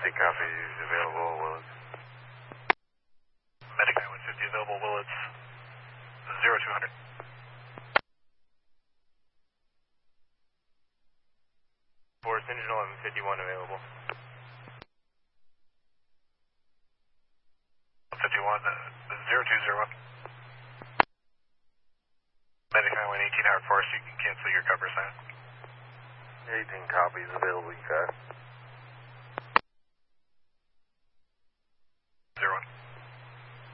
copies available, Willits. Medic 9150 available, Willits 0200. Forest engine 1151 available. 51, 0201. Medic 9118 Howard Forest, you can cancel your cover sign. 18 copies available, you got.